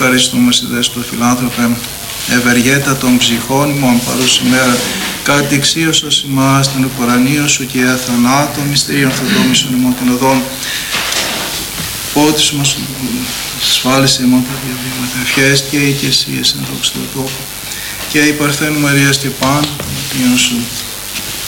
ευχαριστούμε στη δέσου του φιλάνθρωπε, ευεργέτα των ψυχών ημών παρούς ημέρα, κάτι εξίωσος ημάς την ουκορανίω σου και αθανάτων μυστηρίων θοδόμησον ημών την οδόν, πότις μας ασφάλισε ημών τα διαβήματα, ευχές και οι και εσύ εν δόξα του τόπου, και η Παρθένου Μαρίας και πάντα των σου.